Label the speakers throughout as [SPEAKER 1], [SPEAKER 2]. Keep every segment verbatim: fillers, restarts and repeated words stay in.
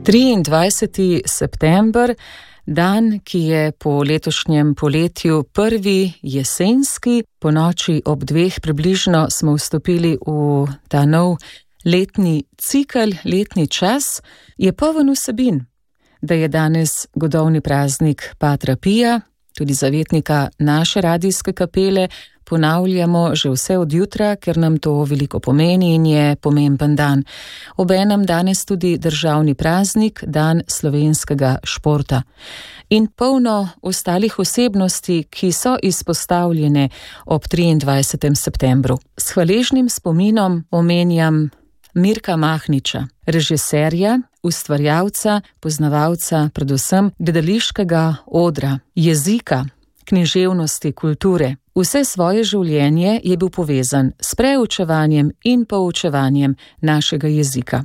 [SPEAKER 1] triindvajseti september, dan, ki je po letošnjem poletju prvi jesenski. Po noči ob dveh približno smo vstopili v ta nov letni cikel, letni čas. Je poln vsebin, da je danes godovni praznik Patra Pija, tudi zavetnika naše radijske kapele, ponavljamo že vse od jutra, ker nam to veliko pomeni in je pomemben dan. Obenem danes tudi državni praznik, dan slovenskega športa. In polno ostalih osebnosti, ki so izpostavljene ob triindvajsetem septembru. S hvaležnim spominom omenjam Mirka Mahniča, režiserja, ustvarjalca, poznavalca predvsem gledališkega odra, jezika, književnosti, kulture. Vse svoje življenje je bil povezan s preučevanjem in poučevanjem našega jezika.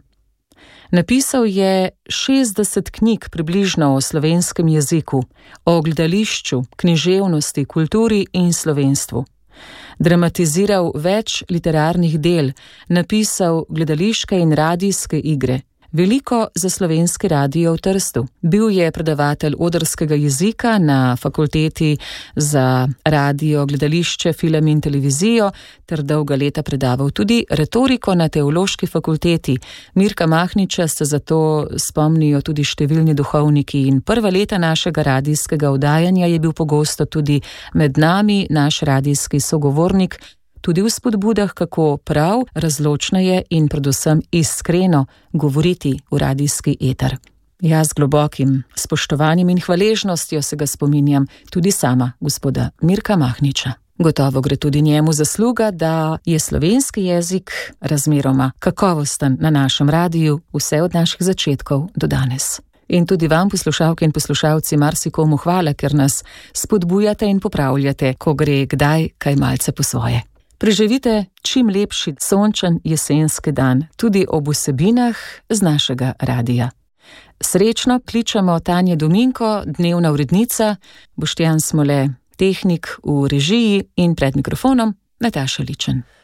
[SPEAKER 1] Napisal je šestdeset knjig približno o slovenskem jeziku, o gledališču, književnosti, kulturi in slovenstvu. Dramatiziral več literarnih del, napisal gledališke in radijske igre. Veliko za slovenski radio v Trstu. Bil je predavatelj odrskega jezika na fakulteti za radio, gledališče, film in televizijo, ter dolga leta predaval tudi retoriko na teološki fakulteti. Mirka Mahniča se zato spomnijo tudi številni duhovniki in prva leta našega radijskega oddajanja je bil pogosto tudi med nami, naš radijski sogovornik, tudi v spodbudah, kako prav, razločneje in predvsem iskreno govoriti v radijski eter. Jaz z globokim spoštovanjem in hvaležnostjo se ga spominjam tudi sama, gospoda Mirka Mahniča. Gotovo gre tudi njemu zasluga, da je slovenski jezik razmeroma kakovosten na našem radiju vse od naših začetkov do danes. In tudi vam, poslušalke in poslušalci, marsikomu hvala, ker nas spodbujate in popravljate, ko gre kdaj kaj malce po svoje. Preživite čim lepši sončen jesenski dan, tudi ob vsebinah z našega radija. Srečno kličemo Tanje Dominko, dnevna urednica, Boštjan Smole, tehnik v režiji in pred mikrofonom Nataša Ličen.